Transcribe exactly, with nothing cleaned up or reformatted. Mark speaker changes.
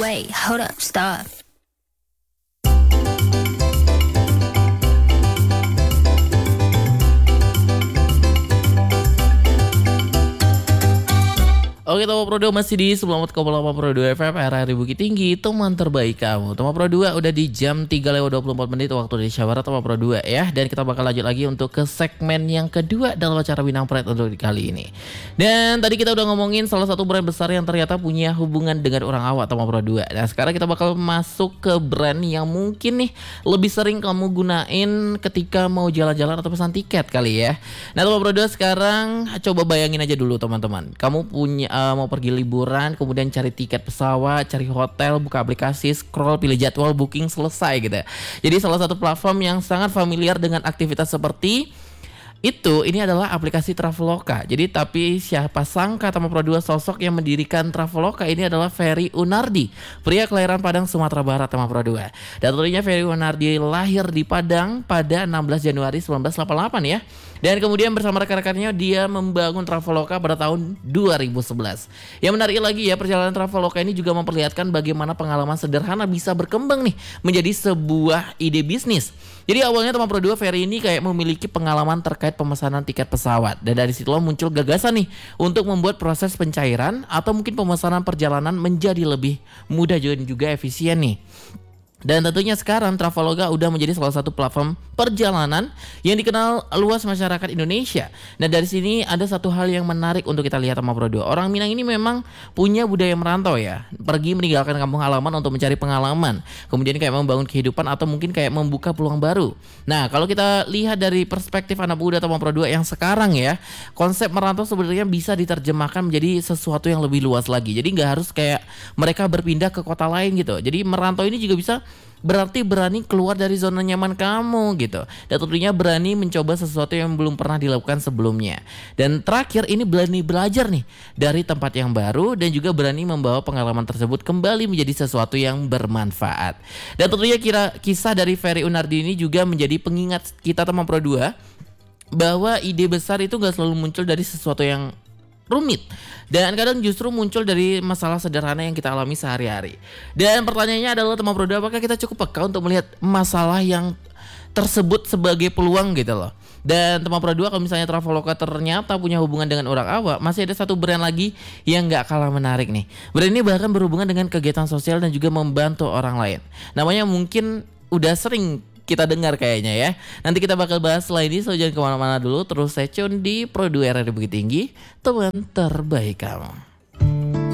Speaker 1: Wait, hold up, stop.
Speaker 2: Oke, Toma Pro dua masih di sembilan puluh empat koma delapan Pro dua F M R R I Bukit Tinggi, teman terbaik kamu. Toma Pro dua udah di jam tiga lewat dua puluh empat menit waktu Indonesia Barat, Toma Pro dua ya. Dan kita bakal lanjut lagi untuk ke segmen yang kedua dalam acara Winang Pride untuk kali ini. Dan tadi kita udah ngomongin salah satu brand besar yang ternyata punya hubungan dengan orang awak, Toma Pro dua. Nah, sekarang kita bakal masuk ke brand yang mungkin nih lebih sering kamu gunain ketika mau jalan-jalan atau pesan tiket kali ya. Nah, Toma Pro dua sekarang coba bayangin aja dulu teman-teman. Kamu punya uh, mau pergi liburan, kemudian cari tiket pesawat, cari hotel, buka aplikasi, scroll, pilih jadwal, booking, selesai gitu. Jadi salah satu platform yang sangat familiar dengan aktivitas seperti itu, ini adalah aplikasi Traveloka. Jadi tapi siapa sangka Toma Pro dua sosok yang mendirikan Traveloka ini adalah Ferry Unardi, pria kelahiran Padang, Sumatera Barat, Toma Pro dua. Dan tentunya Ferry Unardi lahir di Padang pada enam belas Januari seribu sembilan ratus delapan puluh delapan ya. Dan kemudian bersama rekan-rekannya dia membangun Traveloka pada tahun dua ribu sebelas. Yang menarik lagi ya, perjalanan Traveloka ini juga memperlihatkan bagaimana pengalaman sederhana bisa berkembang nih menjadi sebuah ide bisnis. Jadi awalnya Toma Pro dua Ferry ini kayak memiliki pengalaman terkait pemesanan tiket pesawat. Dan dari situlah muncul gagasan nih untuk membuat proses pencairan atau mungkin pemesanan perjalanan menjadi lebih mudah dan juga efisien nih. Dan tentunya sekarang Traveloka udah menjadi salah satu platform perjalanan yang dikenal luas masyarakat Indonesia. Dan dari sini ada satu hal yang menarik untuk kita lihat Toma Pro dua. Orang Minang ini memang punya budaya merantau ya. Pergi meninggalkan kampung halaman untuk mencari pengalaman. Kemudian kayak membangun kehidupan atau mungkin kayak membuka peluang baru. Nah, kalau kita lihat dari perspektif anak muda Toma Pro dua yang sekarang ya, konsep merantau sebenarnya bisa diterjemahkan menjadi sesuatu yang lebih luas lagi. Jadi nggak harus kayak mereka berpindah ke kota lain gitu. Jadi merantau ini juga bisa berarti berani keluar dari zona nyaman kamu gitu. Dan tentunya berani mencoba sesuatu yang belum pernah dilakukan sebelumnya. Dan terakhir ini berani belajar nih dari tempat yang baru dan juga berani membawa pengalaman tersebut kembali menjadi sesuatu yang bermanfaat. Dan tentunya kira kisah dari Ferry Unardi ini juga menjadi pengingat kita Toma Pro dua bahwa ide besar itu gak selalu muncul dari sesuatu yang rumit, dan kadang justru muncul dari masalah sederhana yang kita alami sehari-hari. Dan pertanyaannya adalah Toma Pro dua, apakah kita cukup peka untuk melihat masalah yang tersebut sebagai peluang gitu loh. Dan Toma Pro dua kalau misalnya Traveloka ternyata punya hubungan dengan orang awak, masih ada satu brand lagi yang gak kalah menarik nih. Brand ini bahkan berhubungan dengan kegiatan sosial dan juga membantu orang lain. Namanya mungkin udah sering kita dengar kayaknya ya. Nanti kita bakal bahas setelah ini, so jangan kemana-mana dulu. Terus stay tune di Pro dua R R I Bukit Tinggi, teman terbaik kamu.